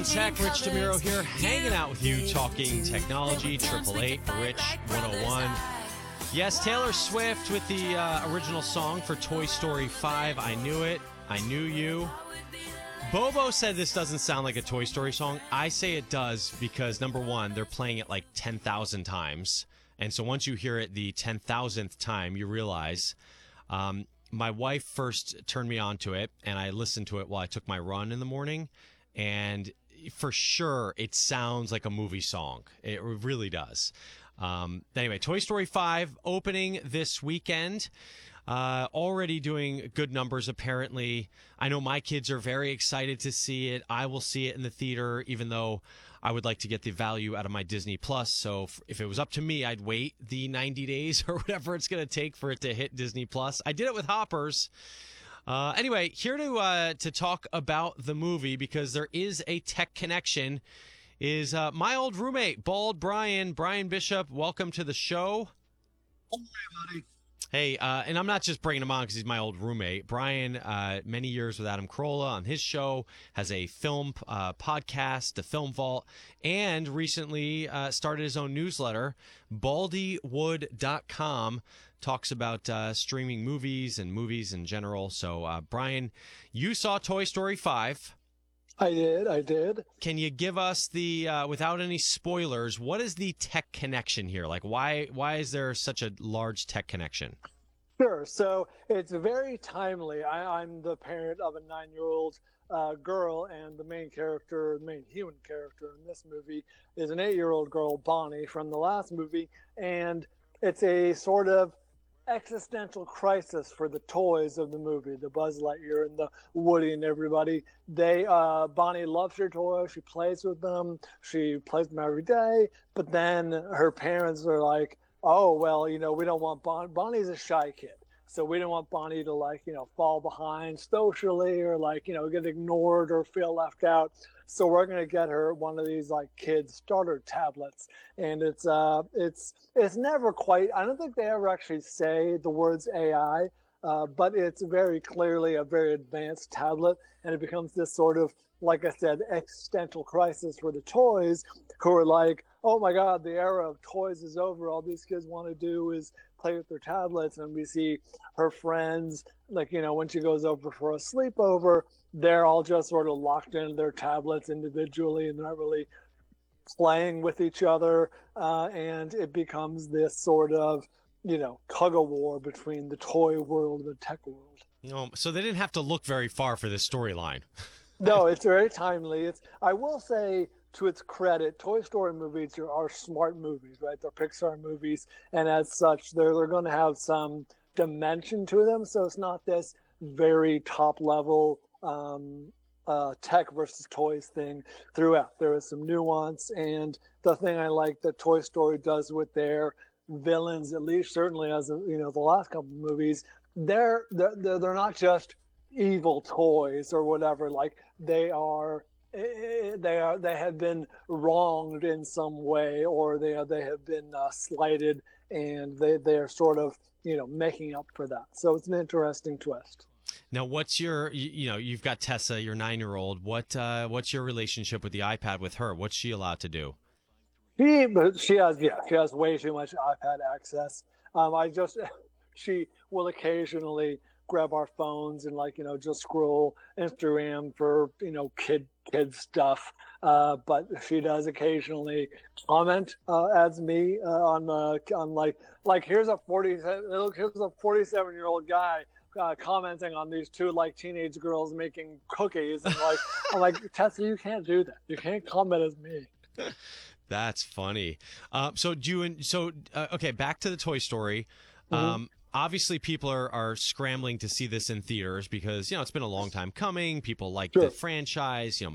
Tech, Rich DeMiro here, hanging out with you, talking technology, 888-RICH-101. Yes, Taylor Swift with the original song for Toy Story 5, I Knew It, I Knew You. Bobo said this doesn't sound like a Toy Story song. I say it does because, number one, they're playing it like 10,000 times. And so once you hear it the 10,000th time, you realize. My wife first turned me on to it, and I listened to it while I took my run in the morning. And for sure, it sounds like a movie song. It really does. Anyway, Toy Story 5 opening this weekend. Already doing good numbers, apparently. I know my kids are very excited to see it. I will see it in the theater, even though I would like to get the value out of my Disney Plus. So if it was up to me, I'd wait the 90 days or whatever it's going to take for it to hit Disney Plus. I did it with Hoppers. Anyway, here to talk about the movie, because there is a tech connection, is my old roommate, Bald Brian Bishop. Welcome to the show. Hey, buddy. Hey, and I'm not just bringing him on because he's my old roommate. Brian, many years with Adam Carolla on his show, has a film podcast, The Film Vault, and recently started his own newsletter, baldywood.com. Talks about streaming movies and movies in general. So, Brian, you saw Toy Story 5. I did. Can you give us the, without any spoilers, what is the tech connection here? Like, why is there such a large tech connection? Sure. So it's very timely. I'm the parent of a 9-year-old girl, and the main human character in this movie is an 8-year-old girl, Bonnie, from the last movie. And it's a sort of existential crisis for the toys of the movie, the Buzz Lightyear and the Woody and everybody. Bonnie loves her toys. She plays with them. She plays them every day. But then her parents are like, oh, well, we don't want Bonnie's a shy kid. So we don't want Bonnie to fall behind socially or get ignored or feel left out. So we're going to get her one of these kids starter tablets. And it's never quite, I don't think they ever actually say the words AI, but it's very clearly a very advanced tablet. And it becomes this sort of, like I said, existential crisis for the toys, who are like, oh my God, the era of toys is over. All these kids want to do is play with their tablets. And we see her friends, when she goes over for a sleepover, they're all just sort of locked into their tablets individually and not really playing with each other. And it becomes this sort of, tug of war between the toy world and the tech world. So they didn't have to look very far for this storyline. No, it's very timely. I will say, to its credit, Toy Story movies are smart movies, right? They're Pixar movies, and as such, they're going to have some dimension to them. So it's not this very top-level tech versus toys thing throughout. There is some nuance, and the thing I like that Toy Story does with their villains, at least certainly as the last couple of movies, they're not just evil toys or whatever. They have been wronged in some way, or they have been slighted, and they are sort of making up for that. So it's an interesting twist. Now, what's your you've got Tessa, your 9-year-old. What's your relationship with the iPad with her? What's she allowed to do? She has way too much iPad access. She will occasionally grab our phones and just scroll Instagram for kid stuff, but she does occasionally comment as me on here's a 47-year-old guy commenting on these two teenage girls making cookies, and I'm like, Tessa, you can't do that. You can't comment as me. That's funny. Okay, back to the Toy Story. Mm-hmm. Obviously, people are scrambling to see this in theaters because, it's been a long time coming. People like Sure. the franchise.